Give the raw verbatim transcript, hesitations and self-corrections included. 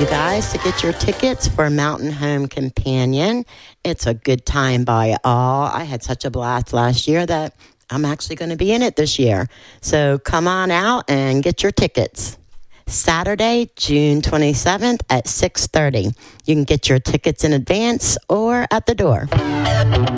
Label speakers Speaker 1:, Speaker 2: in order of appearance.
Speaker 1: you guys to get your tickets for Mountain Home Companion. It's a good time by all. I had such a blast last year that I'm actually going to be in it this year. So come on out and get your tickets. Saturday, June twenty-seventh at six thirty. You can get your tickets in advance or at the door.